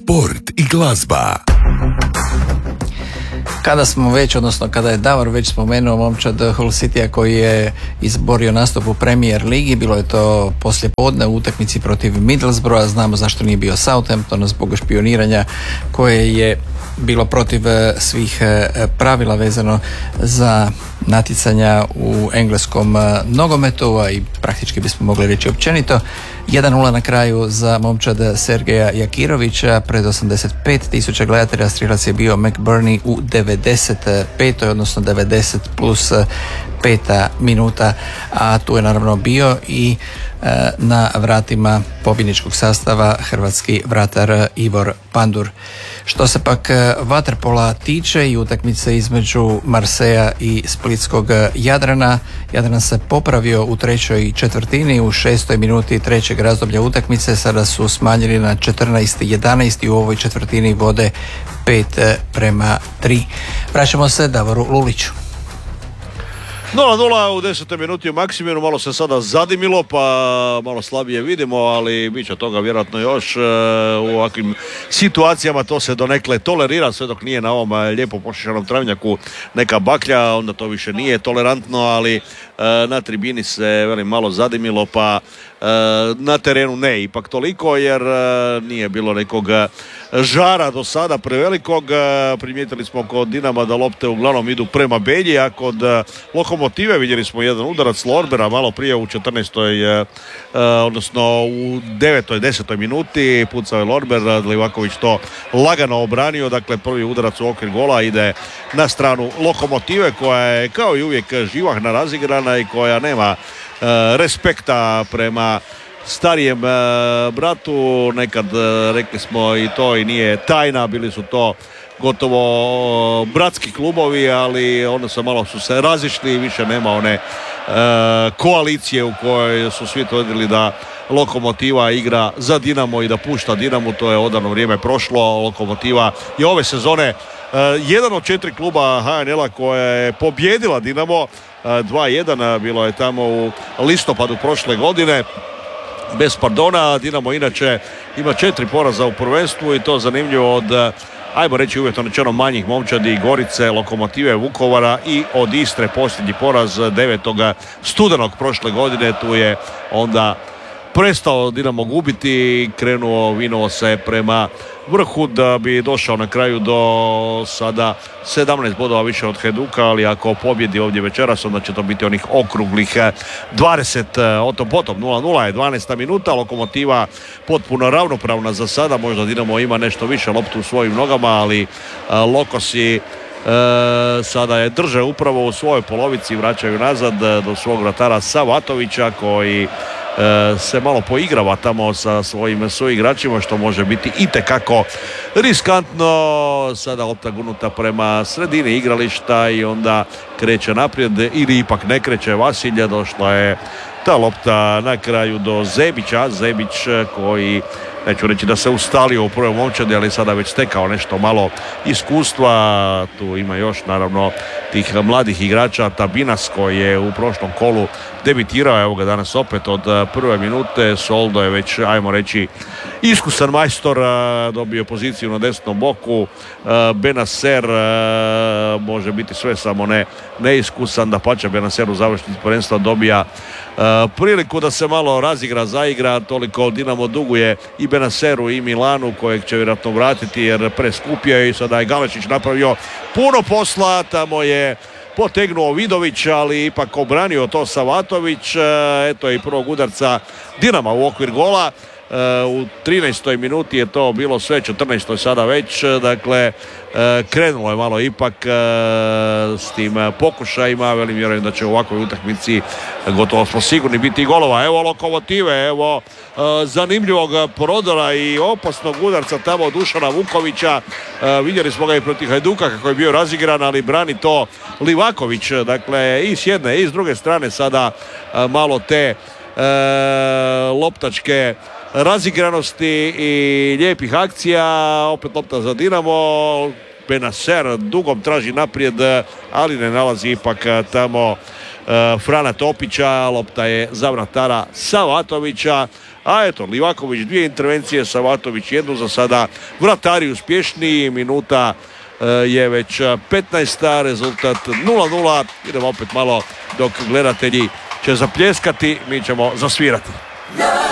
sport i glazba. Kada smo već, odnosno kada je Davor već spomenuo momčad Hull Citya koji je izborio nastup u Premier Ligi, bilo je to poslijepodne u utakmici protiv Middlesbrougha, znamo zašto nije bio Southampton zbog špioniranja koje je bilo protiv svih pravila vezano za natjecanja u engleskom nogometu, a i praktički bismo mogli reći općenito. 1-0 na kraju za momčad Sergeja Jakirovića pred 85.000 gledatelja. Strilac je bio McBurney u 95. odnosno 90 plus 5. minuta, a tu je naravno bio i na vratima pobjedničkog sastava hrvatski vratar Ivor Pandur. Što se pak vaterpola tiče i utakmice između Marseja i Splitskog Jadrana, Jadran se popravio u trećoj četvrtini, u 6. minuti trećeg razdoblja utakmice, sada su smanjili na 14-11 i u ovoj četvrtini vode 5-3. Vraćamo se Davoru Luliću. 0-0 u 10. minuti u Maksimiru, malo se sada zadimilo pa malo slabije vidimo, ali bit će toga vjerojatno još. U ovakvim situacijama to se donekle tolerira, sve dok nije na ovom lijepo pošišanom travnjaku neka baklja, onda to više nije tolerantno, ali na tribini se malo zadimilo, pa na terenu ne ipak toliko, jer nije bilo nekog žara do sada prevelikog. Primijetili smo kod Dinama da lopte uglavnom idu prema Belji, a kod Lokomotive vidjeli smo jedan udarac Lorbera malo prije u 14. odnosno u 9. 10. minuti pucao je Lorber, Livaković to lagano obranio, dakle prvi udarac u okvir gola ide na stranu Lokomotive koja je kao i uvijek živahna, razigrana i koja nema respekta prema starijem bratu. Nekad rekli smo i to i nije tajna, bili su to gotovo bratski klubovi, ali onda malo su se razišli i više nema one koalicije u kojoj su svi tvrdili da Lokomotiva igra za Dinamo i da pušta Dinamo. To je odavno vrijeme prošlo. Lokomotiva je ove sezone jedan od 4 kluba HNL-a koja je pobjedila Dinamo 2-1, bilo je tamo u listopadu prošle godine bez pardona. Dinamo inače ima 4 poraza u prvenstvu i to zanimljivo od, ajmo reći uvjetno rečeno, manjih momčadi Gorice, Lokomotive, Vukovara i od Istre posljednji poraz 9. studenog prošle godine. Tu je onda prestao Dinamo gubiti i vinuo se prema vrhu da bi došao na kraju do sada 17 bodova više od Hajduka, ali ako pobjedi ovdje večeras onda će to biti onih okruglih 20. O tom potom 0-0 je 12. minuta, Lokomotiva potpuno ravnopravna za sada, možda Dinamo ima nešto više loptu u svojim nogama, ali Lokosi sada je drže upravo u svojoj polovici, vraćaju nazad do svog vratara Savatovića koji se malo poigrava tamo sa svojim suigračima, što može biti itekako riskantno. Sada lopta gurnuta prema sredini igrališta i onda kreće naprijed ili ipak ne kreće Vasilja. Došla je ta lopta na kraju do Zebića. Zebić koji, neću reći da se ustalio u prvoj momčadi, ali sada već stekao nešto malo iskustva. Tu ima još naravno tih mladih igrača. Tabinas koji je u prošlom kolu debitirao, evo ga danas opet od prve minute. Soldo je već, ajmo reći, iskusan majstor, dobio poziciju na desnom boku. Benacer može biti sve samo ne neiskusan, da pače Benacer u završnici prvenstva dobija priliku da se malo razigra, zaigra. Toliko Dinamo duguje i Benaceru i Milanu, kojeg će vjerojatno vratiti jer preskupio je i sada je Galešić napravio puno posla, tamo je potegnuo Vidović, ali ipak obranio to Savatović. Eto i prvog udarca Dinama u okvir gola. U 13. minuti je to bilo sve, 14. sada već, dakle krenulo je malo ipak s tim pokušajima. Vjerujem da će u ovakvoj utakmici gotovo smo sigurni biti golova. Evo Lokomotive, evo zanimljivog prodora i opasnog udarca tamo od Dušana Vukovića. Vidjeli smo ga i protiv Hajduka kako je bio razigran, ali brani to Livaković. Dakle i s jedne i s druge strane sada malo te loptačke razigranosti i lijepih akcija. Opet lopta za Dinamo. Benacer dugom traži naprijed, ali ne nalazi ipak tamo Frana Topića. Lopta je za vratara Savatovića, A eto, Livaković 2 intervencije, Savatović 1 za sada, vratari uspješniji, minuta je već 15. rezultat 0-0. Idemo opet malo dok gledatelji će zapljeskati, mi ćemo zasvirati.